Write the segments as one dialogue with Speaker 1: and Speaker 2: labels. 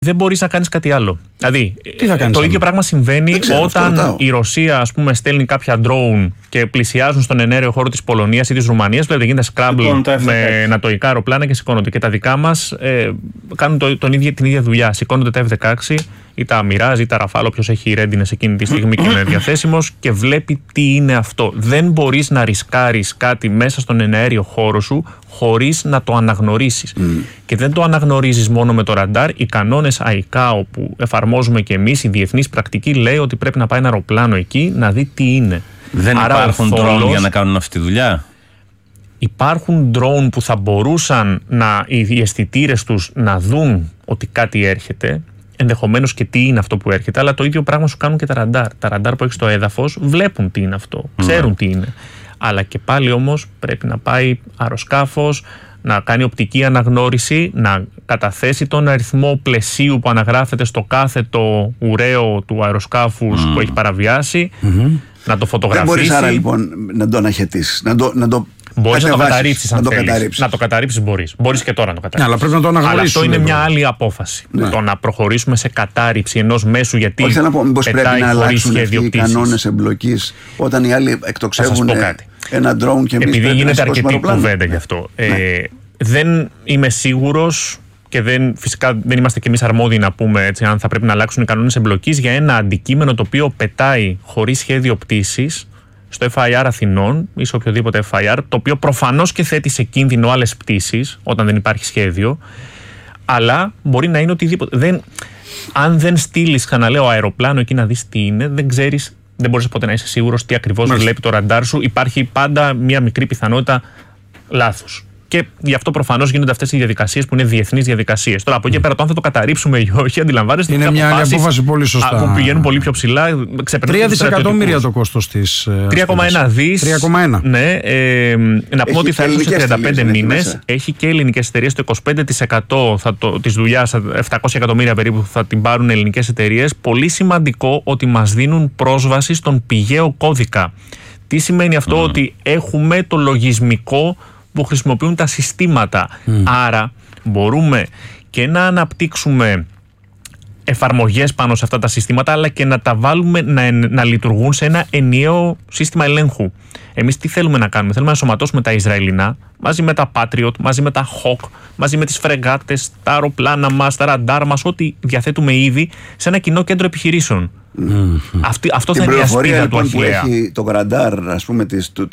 Speaker 1: δεν μπορείς να κάνεις κάτι άλλο. Δηλαδή, το ίδιο πράγμα συμβαίνει όταν η Ρωσία, ας πούμε, στέλνει κάποια drone και πλησιάζουν στον εναέριο χώρο της Πολωνίας ή της Ρουμανίας. Βλέπετε, γίνεται scramble με νατοϊκά αεροπλάνα και σηκώνονται. Και τα δικά μας κάνουν την ίδια δουλειά. Σηκώνονται τα F-16 ή τα Mirage ή τα Rafale, όποιος έχει readiness εκείνη τη στιγμή και είναι διαθέσιμος και βλέπει τι είναι αυτό. Δεν μπορείς να ρισκάρεις κάτι μέσα στον εναέριο χώρο σου χωρίς να το αναγνωρίσεις. Και δεν το αναγνωρίζεις μόνο με το ραντάρ. Οι κανόνες ICAO που εφαρμόζουμε και εμείς, η διεθνής πρακτική λέει ότι πρέπει να πάει ένα αεροπλάνο εκεί να δει τι είναι.
Speaker 2: Δεν υπάρχουν drone για να κάνουν αυτή τη δουλειά.
Speaker 1: Υπάρχουν drone που θα μπορούσαν οι αισθητήρες τους να δουν ότι κάτι έρχεται, ενδεχομένως και τι είναι αυτό που έρχεται, αλλά το ίδιο πράγμα σου κάνουν και τα ραντάρ. Τα ραντάρ που έχει στο έδαφος βλέπουν τι είναι αυτό, ξέρουν τι είναι. Αλλά και πάλι όμως πρέπει να πάει αεροσκάφος, να κάνει οπτική αναγνώριση, να καταθέσει τον αριθμό πλαισίου που αναγράφεται στο κάθετο ουραίο του αεροσκάφους που έχει παραβιάσει, να το φωτογραφίσει.
Speaker 3: Δεν μπορείς άρα λοιπόν να το αναχαιτήσεις,
Speaker 1: μπορείς να το καταρρύψεις αν θέλεις. Να το καταρρύψεις μπορείς. Μπορείς και τώρα να το καταρρύψεις.
Speaker 4: Αλλά πρέπει να το αναγνωρίσεις.
Speaker 1: Αλλά αυτό είναι μια άλλη απόφαση. Το να προχωρήσουμε σε κατάρρυψη ενός μέσου γιατί
Speaker 3: όχι, θέλω να πω, μήπως πρέπει να αλλάξουν οι κανόνες εμπλοκής όταν οι άλλοι εκτοξεύουν ένα drone και εμείς
Speaker 1: επειδή γίνεται αρκετή κουβέντα γι' αυτό. Δεν είμαι σίγουρος και φυσικά δεν είμαστε κι εμείς αρμόδιοι να πούμε έτσι, αν θα πρέπει να αλλάξουν οι κανόνες εμπλοκής για ένα αντικείμενο το οποίο πετάει χωρίς σχέδιο πτήσης στο FIR Αθηνών ή σε οποιοδήποτε FIR, το οποίο προφανώς και θέτει σε κίνδυνο άλλες πτήσεις όταν δεν υπάρχει σχέδιο, αλλά μπορεί να είναι οτιδήποτε. Αν δεν στείλεις, ξαναλέω, αεροπλάνο εκεί να δεις τι είναι, δεν ξέρεις, δεν μπορείς ποτέ να είσαι σίγουρος τι ακριβώς βλέπει το ραντάρ σου. Υπάρχει πάντα μια μικρή πιθανότητα λάθους. Και γι' αυτό προφανώς γίνονται αυτές οι διαδικασίες που είναι διεθνείς διαδικασίες. Τώρα από εκεί πέρα, το αν θα το καταρρύψουμε ή όχι, αντιλαμβάνεστε.
Speaker 4: Είναι μια άλλη απόφαση πολύ σωστά.
Speaker 1: Που πηγαίνουν πολύ πιο ψηλά.
Speaker 4: 3 δισεκατομμύρια το κόστος της.
Speaker 1: 3,1 δις.
Speaker 4: 3,1.
Speaker 1: Ναι. Να πούμε ότι θα έρθουν σε 35 μήνες. Έχει και ελληνικές εταιρείες. Το 25% της δουλειάς, 700 εκατομμύρια περίπου, θα την πάρουν ελληνικές εταιρείες. Πολύ σημαντικό ότι μας δίνουν πρόσβαση στον πηγαίο κώδικα. Τι σημαίνει αυτό? Ότι έχουμε το λογισμικό που χρησιμοποιούν τα συστήματα. Άρα μπορούμε και να αναπτύξουμε εφαρμογές πάνω σε αυτά τα συστήματα, αλλά και να τα βάλουμε να λειτουργούν σε ένα ενιαίο σύστημα ελέγχου. Εμείς τι θέλουμε να κάνουμε? Θέλουμε να ενσωματώσουμε τα Ισραηλινά μαζί με τα Patriot, μαζί με τα Hawk, μαζί με τις φρεγάτες, τα αεροπλάνα μας, τα ραντάρ μας, ό,τι διαθέτουμε ήδη σε ένα κοινό κέντρο επιχειρήσεων. Αυτό θα είναι η ασπίδα του Αχιλλέα.
Speaker 3: Έχει το ραντάρ, ας πούμε,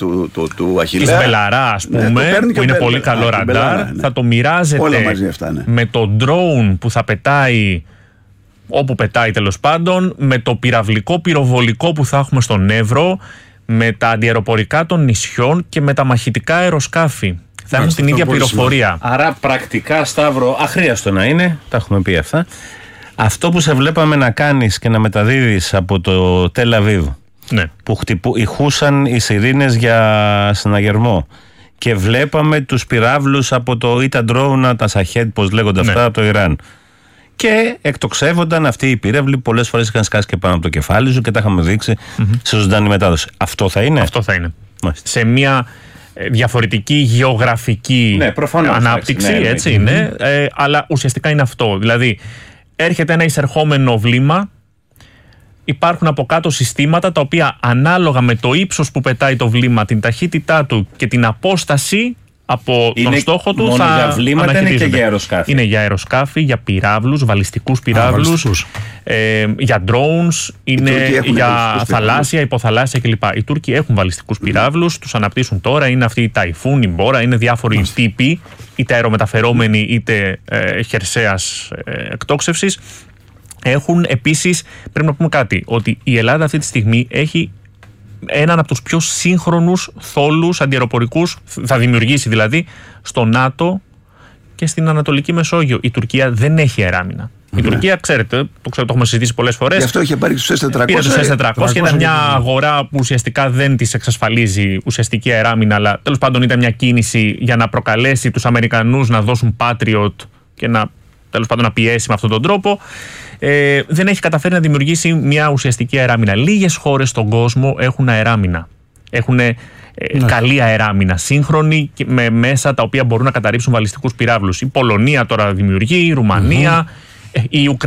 Speaker 3: του Αχιλλέα.
Speaker 1: Της Βελαρά, ας πούμε, που είναι πολύ καλό ραντάρ. Θα το μοιράζεται με το drone που θα πετάει όπου πετάει τέλος πάντων, με το πυραυλικό πυροβολικό που θα έχουμε στον Εύρο, με τα αντιαεροπορικά των νησιών και με τα μαχητικά αεροσκάφη. Θα έχουν την ίδια πληροφορία.
Speaker 2: Άρα πρακτικά, Σταύρο, αχρίαστο να είναι, τα έχουμε πει αυτά. Αυτό που σε βλέπαμε να κάνεις και να μεταδίδεις από το Τελ Αβίβ, που ηχούσαν οι σιρήνες για συναγερμό και βλέπαμε τους πυράβλους από το Ita Drone, τα Σαχέντ, πώς λέγονται αυτά, από το Ιράν. Και εκτοξεύονταν αυτοί οι πύραυλοι, πολλές φορές είχαν σκάσει και πάνω από το κεφάλι σου και τα είχαμε δείξει σε ζωντανή μετάδοση. Αυτό θα είναι?
Speaker 1: Αυτό θα είναι. Σε μια διαφορετική γεωγραφική ανάπτυξη, έτσι, αλλά ουσιαστικά είναι αυτό. Δηλαδή, έρχεται ένα εισερχόμενο βλήμα, υπάρχουν από κάτω συστήματα τα οποία ανάλογα με το ύψος που πετάει το βλήμα, την ταχύτητά του και την απόσταση από τον στόχο του θα
Speaker 2: για βλήματα, είναι και για αεροσκάφη.
Speaker 1: Είναι για αεροσκάφη, για πυράβλους, βαλιστικούς πυράβλους, για drones, είναι για θαλάσσια, υποθαλάσσια κλπ. Οι Τούρκοι έχουν βαλιστικούς πυράβλους, τους αναπτύσσουν τώρα, είναι αυτοί οι Ταϊφούν, η Μπόρα, είναι διάφοροι τύποι, είτε αερομεταφερόμενοι είτε χερσαίας εκτόξευσης. Έχουν επίσης, πρέπει να πούμε κάτι, ότι η Ελλάδα αυτή τη στιγμή έχει έναν από τους πιο σύγχρονους θόλους αντιαεροπορικούς, θα δημιουργήσει δηλαδή, στο ΝΑΤΟ και στην Ανατολική Μεσόγειο. Η Τουρκία δεν έχει αεράμινα. Η Τουρκία, ξέρετε, το έχουμε συζητήσει πολλές φορές.
Speaker 3: Γι' αυτό είχε πάρει τους S-400.
Speaker 1: Πήρε τους S-400 και ήταν μια αγορά που ουσιαστικά δεν της εξασφαλίζει ουσιαστική αεράμινα, αλλά τέλος πάντων ήταν μια κίνηση για να προκαλέσει τους Αμερικανούς να δώσουν Patriot και τέλος πάντων να πιέσει με αυτόν τον τρόπο. Δεν έχει καταφέρει να δημιουργήσει μια ουσιαστική αεράμινα. Λίγες χώρες στον κόσμο έχουν αεράμινα. Έχουν καλή αεράμινα, σύγχρονη, με μέσα τα οποία μπορούν να καταρρύψουν βαλιστικούς πυράβλους. Η Πολωνία τώρα δημιουργεί, η Ρουμανία. Η